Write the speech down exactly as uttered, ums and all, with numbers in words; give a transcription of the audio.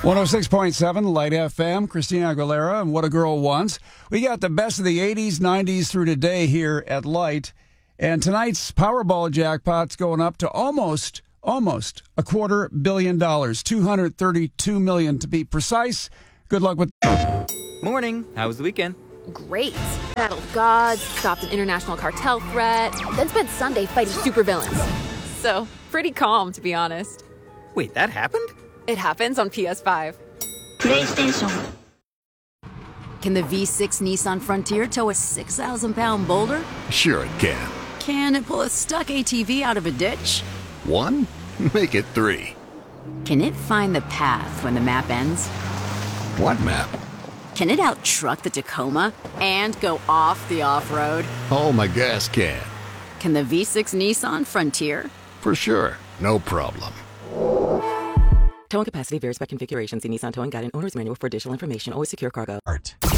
one oh six point seven Light F M, Christina Aguilera and What a Girl Wants. We got the best of the eighties, nineties through today here at Light. And tonight's Powerball jackpot's going up to almost, almost a quarter billion dollars. two hundred thirty-two million dollars to be precise. Good luck with... Morning. How was the weekend? Great. Battled gods, stopped an international cartel threat, then spent Sunday fighting supervillains. So, pretty calm, to be honest. Wait, that happened? It happens on P S five. PlayStation. Can the V six Nissan Frontier tow a six thousand pound boulder? Sure it can. Can it pull a stuck A T V out of a ditch? One? Make it three. Can it find the path when the map ends? What map? Can it out-truck the Tacoma and go off the off-road? Oh, my gas can. Can the V six Nissan Frontier? For sure. No problem. Towing capacity varies by configuration. See Nissan Towing Guide and Owner's Manual for additional information. Always secure cargo. Art.